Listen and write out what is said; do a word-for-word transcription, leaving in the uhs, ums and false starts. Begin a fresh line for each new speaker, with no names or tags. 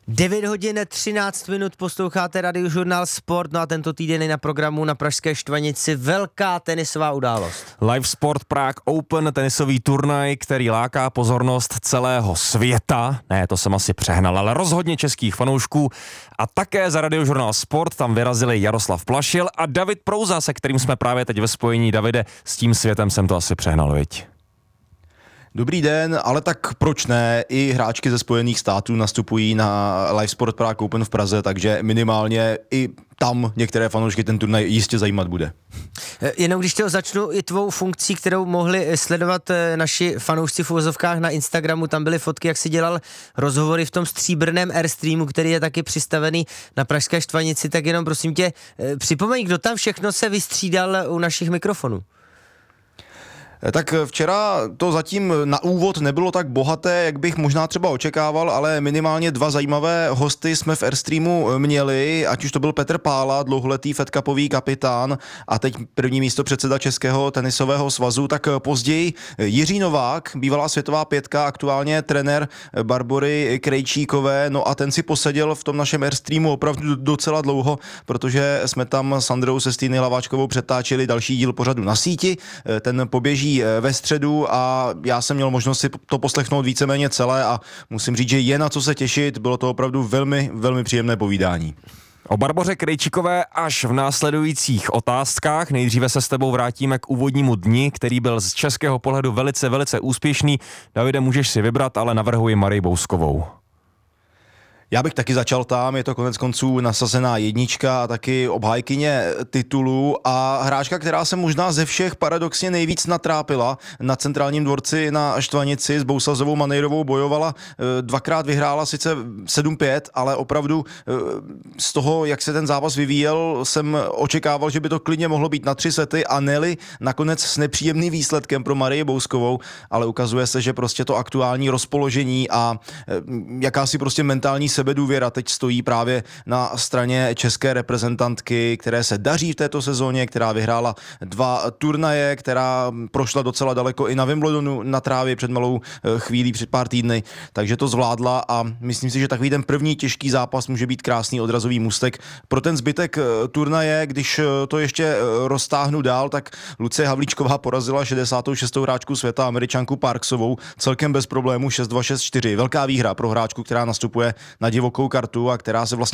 devět hodin třináct minut posloucháte Radiožurnál Sport, no a tento týden je na programu na pražské Štvanici velká tenisová událost.
Live Sport Prague Open, tenisový turnaj, který láká pozornost celého světa. Ne, to jsem asi přehnal, ale rozhodně českých fanoušků. A také za Radiožurnál Sport tam vyrazili Jaroslav Plašil a David Prouza, se kterým jsme právě teď ve spojení. Davide, s tím světem jsem to asi přehnal, viď?
Dobrý den, ale tak proč ne? I hráčky ze Spojených států nastupují na Live Sport Prague Open v Praze, takže minimálně i tam některé fanoušky ten turnaj jistě zajímat bude.
Jenom když to začnu i tvou funkcí, kterou mohli sledovat naši fanoušci v uvozovkách na Instagramu, tam byly fotky, jak si dělal rozhovory v tom stříbrném Airstreamu, který je taky přistavený na pražské Štvanici, tak jenom prosím tě, připomeň, kdo tam všechno se vystřídal u našich mikrofonů.
Tak včera to zatím na úvod nebylo tak bohaté, jak bych možná třeba očekával, ale minimálně dva zajímavé hosty jsme v Airstreamu měli, ať už to byl Petr Pála, dlouholetý Fed Cupový kapitán a teď první místo předseda Českého tenisového svazu, tak později Jiří Novák, bývalá světová pětka, aktuálně trenér Barbory Krejčíkové, no a ten si poseděl v tom našem Airstreamu opravdu docela dlouho, protože jsme tam s Andreou Sestýny Hlaváčkovou přetáčeli další díl pořadu Na síti, ten poběží ve středu a já jsem měl možnost si to poslechnout víceméně celé a musím říct, že je na co se těšit, bylo to opravdu velmi, velmi příjemné povídání.
O Barboře Krejčíkové až v následujících otázkách. Nejdříve se s tebou vrátíme k úvodnímu dni, který byl z českého pohledu velice, velice úspěšný. Davide, můžeš si vybrat, ale navrhuji Marii Bouskovou.
Já bych taky začal tam, je to konec konců nasazená jednička a taky obhájkyně titulu a hráčka, která se možná ze všech paradoxně nejvíc natrápila na centrálním dvorci na Štvanici s Bousazovou Manejrovou bojovala, dvakrát vyhrála sice sedm pět, ale opravdu z toho, jak se ten zápas vyvíjel, jsem očekával, že by to klidně mohlo být na tři sety a ne-li nakonec s nepříjemným výsledkem pro Marii Bouskovou, ale ukazuje se, že prostě to aktuální rozpoložení a jakási prostě mentální sebedůvěra teď stojí právě na straně české reprezentantky, které se daří v této sezóně, která vyhrála dva turnaje, která prošla docela daleko i na Wimbledonu na trávě před malou chvílí, před pár týdny, takže to zvládla a myslím si, že takový ten první těžký zápas může být krásný odrazový můstek pro ten zbytek turnaje. Když to ještě roztáhnu dál, tak Lucie Havlíčková porazila šedesátou šestou hráčku světa, Američanku Parksovou, celkem bez problémů šest dva šest čtyři. Velká výhra pro hráčku, která nastupuje na divokou kartu a která se vlastně